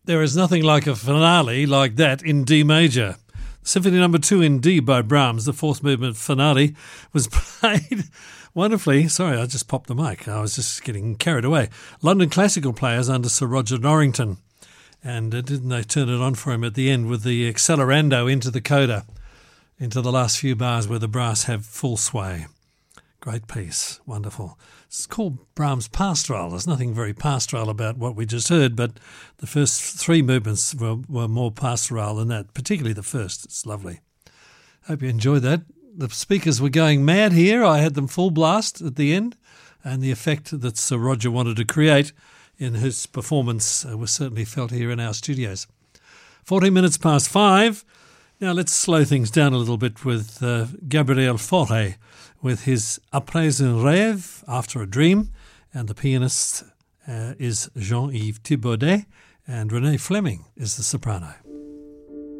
There is nothing like a finale like that in D major. Symphony No. 2 in D by Brahms, the fourth movement finale, was played wonderfully. Sorry, I just popped the mic. I was just getting carried away. London Classical Players under Sir Roger Norrington. And didn't they turn it on for him at the end with the accelerando into the coda, into the last few bars where the brass have full sway. Great piece. Wonderful. It's called Brahms Pastoral. There's nothing very pastoral about what we just heard, but the first three movements were more pastoral than that, particularly the first. It's lovely. Hope you enjoyed that. The speakers were going mad here. I had them full blast at the end, and the effect that Sir Roger wanted to create in his performance was certainly felt here in our studios. 14 minutes past 5. Now let's slow things down a little bit with Gabriel Fauré with his Après un rêve, After a Dream, and the pianist is Jean-Yves Thibaudet, and Renee Fleming is the soprano.